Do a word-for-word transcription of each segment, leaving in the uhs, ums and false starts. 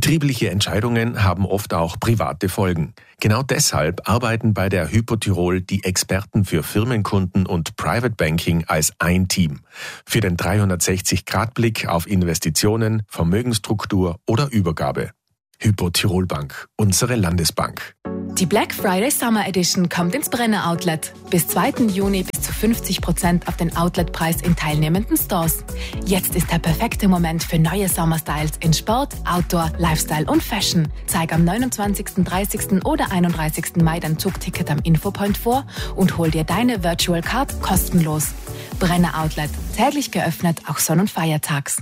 Betriebliche Entscheidungen haben oft auch private Folgen. Genau deshalb arbeiten bei der Hypo Tirol die Experten für Firmenkunden und Private Banking als ein Team. Für den dreihundertsechzig Grad Blick auf Investitionen, Vermögensstruktur oder Übergabe. Hypo Tirol Bank, unsere Landesbank. Die Black Friday Summer Edition kommt ins Brenner Outlet. Bis zweiten Juni bis zu fünfzig Prozent auf den Outletpreis in teilnehmenden Stores. Jetzt ist der perfekte Moment für neue Sommerstyles in Sport, Outdoor, Lifestyle und Fashion. Zeig am neunundzwanzigsten, dreißigsten oder einunddreißigsten Mai dein Zugticket am Infopoint vor und hol dir deine Virtual Card kostenlos. Brenner Outlet, täglich geöffnet, auch sonn- und feiertags.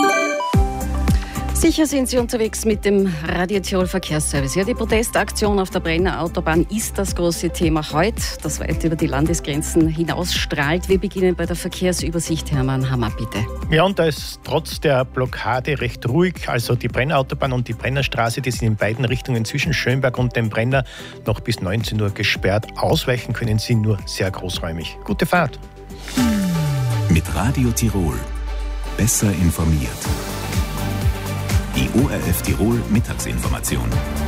Sicher sind Sie unterwegs mit dem Radio Tirol Verkehrsservice. Ja, die Protestaktion auf der Brenner Autobahn ist das große Thema heute, das weit über die Landesgrenzen hinaus strahlt. Wir beginnen bei der Verkehrsübersicht. Hermann Hammer, bitte. Ja, und da ist trotz der Blockade recht ruhig. Also die Brenner Autobahn und die Brennerstraße, die sind in beiden Richtungen zwischen Schönberg und dem Brenner noch bis neunzehn Uhr gesperrt. Ausweichen können Sie nur sehr großräumig. Gute Fahrt. Mit Radio Tirol. Besser informiert. Die O R F Tirol Mittagsinformation.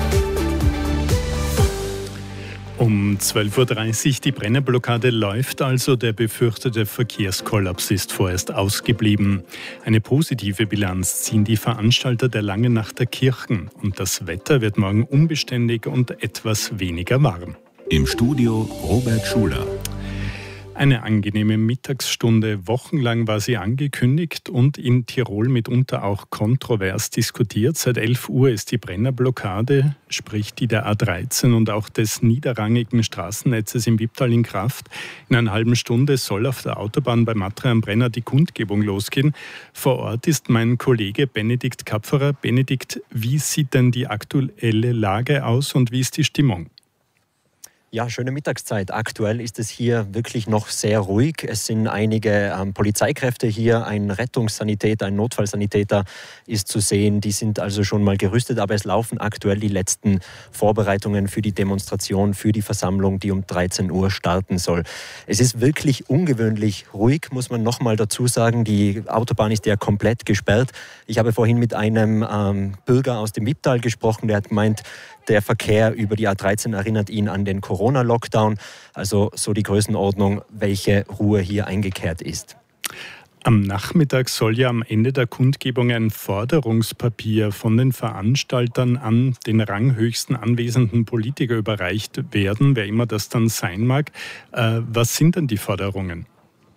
Um zwölf Uhr dreißig, die Brennerblockade läuft also, der befürchtete Verkehrskollaps ist vorerst ausgeblieben. Eine positive Bilanz ziehen die Veranstalter der Langen Nacht der Kirchen und das Wetter wird morgen unbeständig und etwas weniger warm. Im Studio Robert Schuler. Eine angenehme Mittagsstunde. Wochenlang war sie angekündigt und in Tirol mitunter auch kontrovers diskutiert. Seit elf Uhr ist die Brennerblockade, sprich die der A dreizehn und auch des niederrangigen Straßennetzes im Wipptal in Kraft. In einer halben Stunde soll auf der Autobahn bei Matra am Brenner die Kundgebung losgehen. Vor Ort ist mein Kollege Benedikt Kapferer. Benedikt, wie sieht denn die aktuelle Lage aus und wie ist die Stimmung? Ja, schöne Mittagszeit. Aktuell ist es hier wirklich noch sehr ruhig. Es sind einige ähm, Polizeikräfte hier, ein Rettungssanitäter, ein Notfallsanitäter ist zu sehen. Die sind also schon mal gerüstet, aber es laufen aktuell die letzten Vorbereitungen für die Demonstration, für die Versammlung, die um dreizehn Uhr starten soll. Es ist wirklich ungewöhnlich ruhig, muss man noch mal dazu sagen. Die Autobahn ist ja komplett gesperrt. Ich habe vorhin mit einem ähm, Bürger aus dem Wipptal gesprochen, der hat gemeint, der Verkehr über die A dreizehn erinnert ihn an den Corona-Lockdown, also so die Größenordnung, welche Ruhe hier eingekehrt ist. Am Nachmittag soll ja am Ende der Kundgebung ein Forderungspapier von den Veranstaltern an den ranghöchsten anwesenden Politiker überreicht werden, wer immer das dann sein mag. Äh, was sind denn die Forderungen?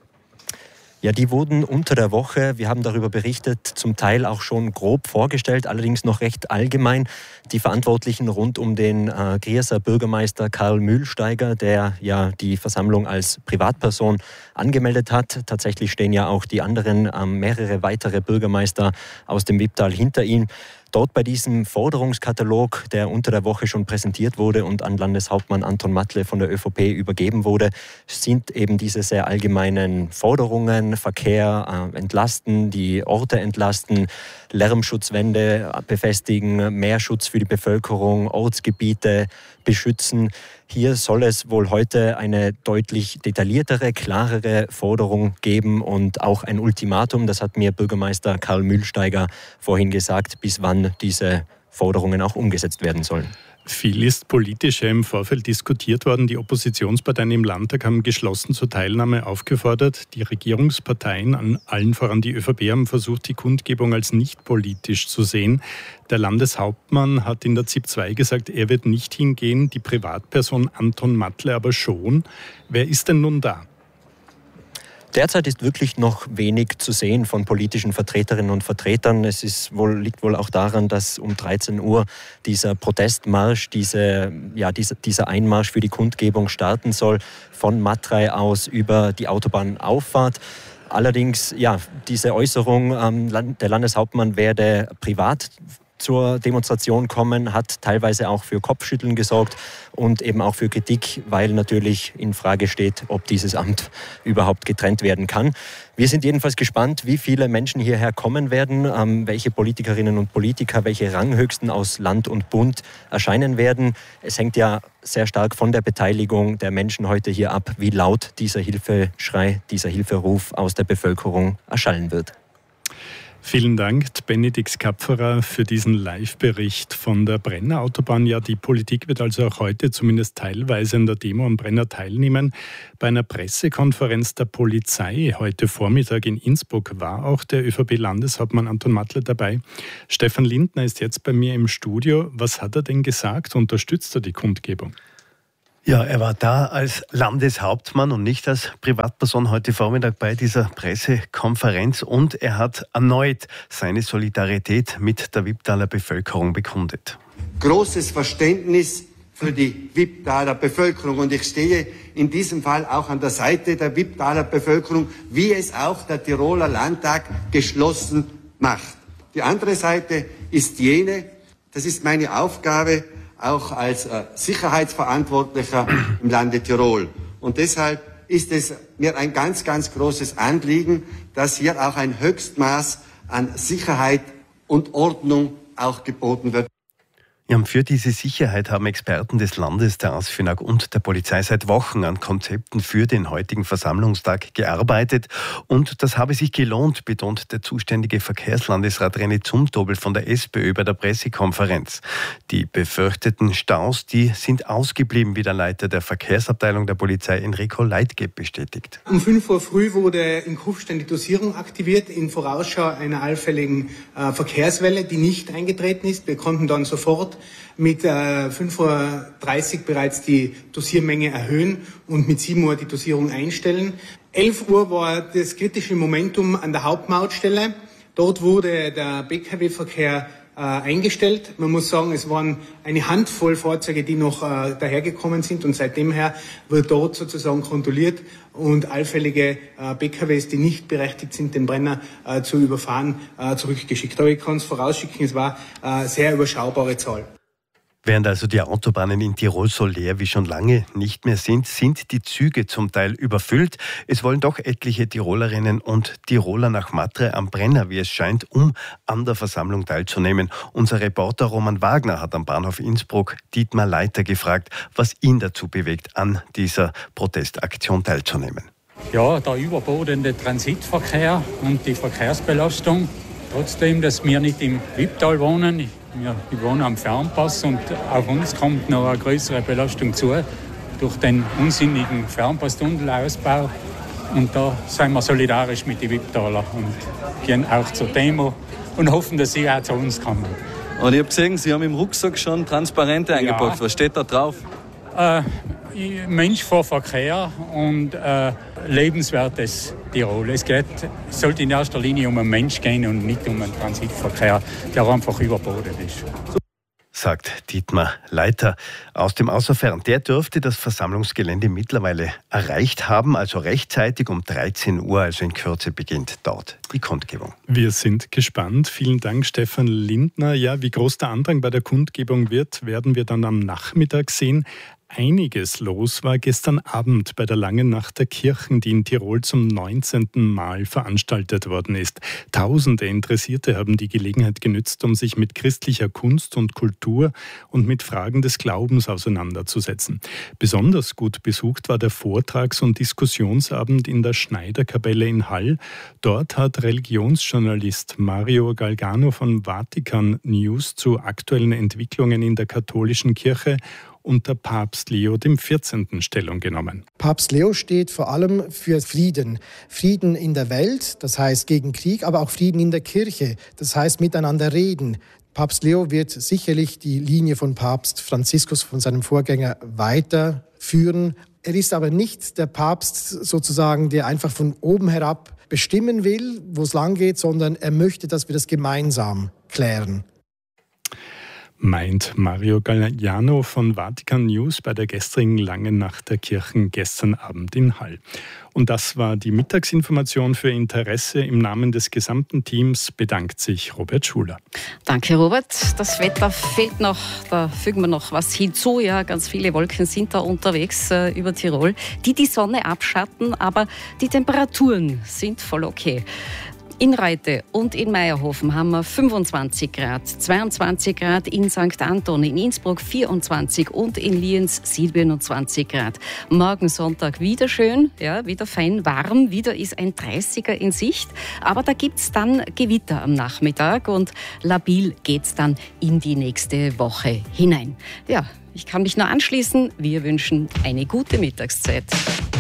Ja, die wurden unter der Woche, wir haben darüber berichtet, zum Teil auch schon grob vorgestellt, allerdings noch recht allgemein. Die Verantwortlichen rund um den äh, Grierser Bürgermeister Karl Mühlsteiger, der ja die Versammlung als Privatperson angemeldet hat. Tatsächlich stehen ja auch die anderen, äh, mehrere weitere Bürgermeister aus dem Wipptal hinter ihm. Dort bei diesem Forderungskatalog, der unter der Woche schon präsentiert wurde und an Landeshauptmann Anton Matle von der ÖVP übergeben wurde, sind eben diese sehr allgemeinen Forderungen, Verkehr äh, entlasten, die Orte entlasten, Lärmschutzwände befestigen, mehr Schutz für die Bevölkerung, Ortsgebiete beschützen. Hier soll es wohl heute eine deutlich detailliertere, klarere Forderung geben und auch ein Ultimatum. Das hat mir Bürgermeister Karl Mühlsteiger vorhin gesagt, bis wann diese Forderungen auch umgesetzt werden sollen. Viel ist politisch im Vorfeld diskutiert worden. Die Oppositionsparteien im Landtag haben geschlossen zur Teilnahme aufgefordert. Die Regierungsparteien, allen voran die ÖVP, haben versucht, die Kundgebung als nicht politisch zu sehen. Der Landeshauptmann hat in der Z I P zwei gesagt, er wird nicht hingehen, die Privatperson Anton Matle aber schon. Wer ist denn nun da? Derzeit ist wirklich noch wenig zu sehen von politischen Vertreterinnen und Vertretern. Es ist wohl, liegt wohl auch daran, dass um dreizehn Uhr dieser Protestmarsch, diese, ja, dieser, dieser Einmarsch für die Kundgebung starten soll, von Matrei aus über die Autobahnauffahrt. Allerdings, ja, diese Äußerung, ähm, der Landeshauptmann werde privat zur Demonstration kommen, hat teilweise auch für Kopfschütteln gesorgt und eben auch für Kritik, weil natürlich in Frage steht, ob dieses Amt überhaupt getrennt werden kann. Wir sind jedenfalls gespannt, wie viele Menschen hierher kommen werden, ähm, welche Politikerinnen und Politiker, welche Ranghöchsten aus Land und Bund erscheinen werden. Es hängt ja sehr stark von der Beteiligung der Menschen heute hier ab, wie laut dieser Hilfeschrei, dieser Hilferuf aus der Bevölkerung erschallen wird. Vielen Dank, Benedikt Kapferer, für diesen Live-Bericht von der Brenner Autobahn. Ja, die Politik wird also auch heute zumindest teilweise an der Demo am Brenner teilnehmen. Bei einer Pressekonferenz der Polizei heute Vormittag in Innsbruck war auch der ÖVP-Landeshauptmann Anton Mattler dabei. Stefan Lindner ist jetzt bei mir im Studio. Was hat er denn gesagt? Unterstützt er die Kundgebung? Ja, er war da als Landeshauptmann und nicht als Privatperson heute Vormittag bei dieser Pressekonferenz und er hat erneut seine Solidarität mit der Wipptaler Bevölkerung bekundet. Großes Verständnis für die Wipptaler Bevölkerung und ich stehe in diesem Fall auch an der Seite der Wipptaler Bevölkerung, wie es auch der Tiroler Landtag geschlossen macht. Die andere Seite ist jene, das ist meine Aufgabe, auch als äh, Sicherheitsverantwortlicher im Lande Tirol. Und deshalb ist es mir ein ganz, ganz großes Anliegen, dass hier auch ein Höchstmaß an Sicherheit und Ordnung auch geboten wird. Ja, für diese Sicherheit haben Experten des Landes, der ASFINAG und der Polizei seit Wochen an Konzepten für den heutigen Versammlungstag gearbeitet. Und das habe sich gelohnt, betont der zuständige Verkehrslandesrat René Zumtobel von der SPÖ bei der Pressekonferenz. Die befürchteten Staus, die sind ausgeblieben, wie der Leiter der Verkehrsabteilung der Polizei Enrico Leitgeb bestätigt. Um fünf Uhr früh wurde in Kufstein die Dosierung aktiviert, in Vorausschau einer allfälligen äh, Verkehrswelle, die nicht eingetreten ist. Wir konnten dann sofort mit äh, fünf Uhr dreißig bereits die Dosiermenge erhöhen und mit sieben Uhr die Dosierung einstellen. elf Uhr war das kritische Momentum an der Hauptmautstelle. Dort wurde der B K W-Verkehr äh, eingestellt. Man muss sagen, es waren eine Handvoll Fahrzeuge, die noch äh, dahergekommen sind und seitdem her wird dort sozusagen kontrolliert und allfällige äh, B K Ws, die nicht berechtigt sind, den Brenner äh, zu überfahren, äh, zurückgeschickt. Aber ich kann es vorausschicken, es war eine sehr überschaubare Zahl. Während also die Autobahnen in Tirol so leer wie schon lange nicht mehr sind, sind die Züge zum Teil überfüllt. Es wollen doch etliche Tirolerinnen und Tiroler nach Matre am Brenner, wie es scheint, um an der Versammlung teilzunehmen. Unser Reporter Roman Wagner hat am Bahnhof Innsbruck Dietmar Leiter gefragt, was ihn dazu bewegt, an dieser Protestaktion teilzunehmen. Ja, der überbordende Transitverkehr und die Verkehrsbelastung. Trotzdem, dass wir nicht im Wipptal wohnen, ich, wir, ich wohne am Fernpass und auf uns kommt noch eine größere Belastung zu durch den unsinnigen Fernpass-Tunnelausbau. Und da sind wir solidarisch mit den Wipptaler und gehen auch zur Demo und hoffen, dass sie auch zu uns kommen. Und ich habe gesehen, Sie haben im Rucksack schon Transparente eingepackt. Ja. Was steht da drauf? Äh, Mensch vor Verkehr und äh, lebenswertes Tirol. Es geht, sollte in erster Linie um einen Mensch gehen und nicht um einen Transitverkehr, der einfach überboten ist. Sagt Dietmar Leiter aus dem Außerfern. Der dürfte das Versammlungsgelände mittlerweile erreicht haben, also rechtzeitig um dreizehn Uhr, also in Kürze beginnt dort die Kundgebung. Wir sind gespannt. Vielen Dank, Stefan Lindner. Ja, wie groß der Andrang bei der Kundgebung wird, werden wir dann am Nachmittag sehen. Einiges los war gestern Abend bei der Langen Nacht der Kirchen, die in Tirol zum neunzehnten Mal veranstaltet worden ist. Tausende Interessierte haben die Gelegenheit genützt, um sich mit christlicher Kunst und Kultur und mit Fragen des Glaubens auseinanderzusetzen. Besonders gut besucht war der Vortrags- und Diskussionsabend in der Schneiderkapelle in Hall. Dort hat Religionsjournalist Mario Galgano von Vatikan News zu aktuellen Entwicklungen in der katholischen Kirche unter Papst Leo der vierzehnten Stellung genommen. Papst Leo steht vor allem für Frieden. Frieden in der Welt, das heißt gegen Krieg, aber auch Frieden in der Kirche, das heißt miteinander reden. Papst Leo wird sicherlich die Linie von Papst Franziskus, von seinem Vorgänger, weiterführen. Er ist aber nicht der Papst sozusagen, der einfach von oben herab bestimmen will, wo es lang geht, sondern er möchte, dass wir das gemeinsam klären. Meint Mario Galgano von Vatikan News bei der gestrigen Langen Nacht der Kirchen gestern Abend in Hall. Und das war die Mittagsinformation. Für Interesse im Namen des gesamten Teams bedankt sich Robert Schuler. Danke, Robert. Das Wetter fehlt noch, da fügen wir noch was hinzu. Ja, ganz viele Wolken sind da unterwegs äh, über Tirol, die die Sonne abschatten, aber die Temperaturen sind voll okay. In Reute und in Meierhofen haben wir fünfundzwanzig Grad, zweiundzwanzig Grad in Sankt Anton, in Innsbruck vierundzwanzig und in Lienz siebenundzwanzig Grad. Morgen Sonntag wieder schön, ja, wieder fein warm, wieder ist ein dreißiger in Sicht, aber da gibt's dann Gewitter am Nachmittag und labil geht's dann in die nächste Woche hinein. Ja, ich kann mich nur anschließen, wir wünschen eine gute Mittagszeit.